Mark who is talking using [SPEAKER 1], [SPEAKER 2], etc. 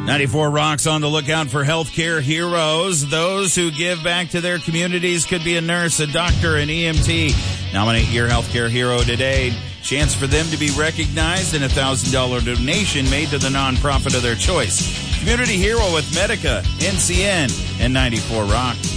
[SPEAKER 1] 94 Rocks on the lookout for healthcare heroes. Those who give back to their communities. Could be a nurse, a doctor, an EMT. Nominate your healthcare hero today. Chance for them to be recognized and a $1,000 donation made to the nonprofit of their choice. Community Hero with Medica, NCN, and 94 Rock.